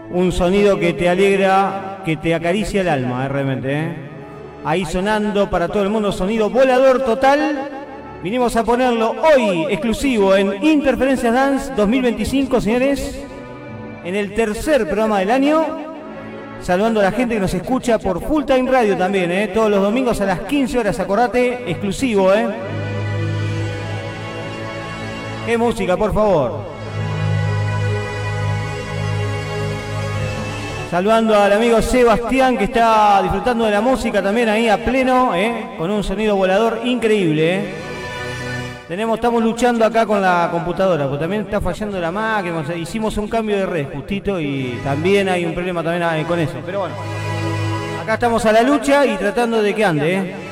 Un sonido que te alegra, que te acaricia el alma, realmente. Ahí sonando para todo el mundo, sonido volador total. Vinimos a ponerlo hoy exclusivo en Interferencias Dance 2025, señores. En el tercer programa del año. Saludando a la gente que nos escucha por Full Time Radio también, todos los domingos a las 15 horas, acordate, exclusivo, Qué música, por favor. Saludando al amigo Sebastián, que está disfrutando de la música también ahí a pleno, con un sonido volador increíble, Estamos luchando acá con la computadora, porque también está fallando la máquina. Hicimos un cambio de red justito y también hay un problema también con eso. Pero bueno, acá estamos a la lucha y tratando de que ande,